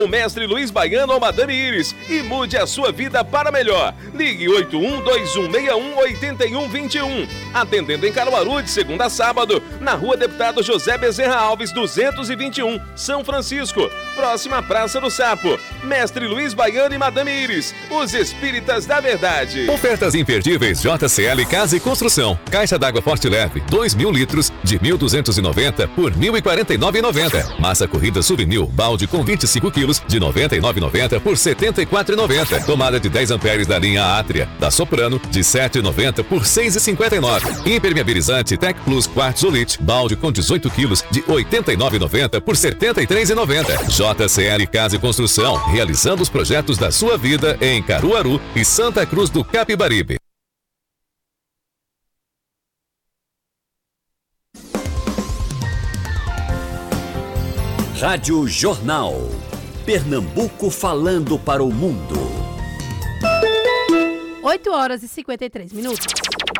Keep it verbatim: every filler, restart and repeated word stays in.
O mestre Luiz Baiano ou Madame Iris e mude a sua vida para melhor. Ligue oito um dois um seis um oito um dois um. Atendendo em Caruaru de segunda a sábado, na Rua Deputado José Bezerra Alves, duzentos e vinte e um, São Francisco, próxima à Praça do Sapo. Mestre Luiz Baiano e Madame Iris, os espíritas da verdade. Ofertas imperdíveis J C L Casa e Construção. Caixa d'água Forte Leve, dois mil litros, de mil duzentos e noventa por mil e quarenta e nove reais e noventa centavos. Massa corrida Souvenir, balde com vinte e cinco quilos, de noventa e nove reais e noventa centavos por setenta e quatro reais e noventa centavos. Tomada de dez amperes da linha Atria, da Soprano, de sete reais e noventa centavos por seis reais e cinquenta e nove centavos. Impermeabilizante Tec Plus Quartzolite, balde com dezoito quilos, de oitenta e nove reais e noventa centavos por setenta e três reais e noventa centavos. J C L Casa e Construção, realizando os projetos da sua vida em Caruaru e Santa Cruz do Capibaribe. Rádio Jornal. Pernambuco falando para o mundo. oito horas e cinquenta e três minutos.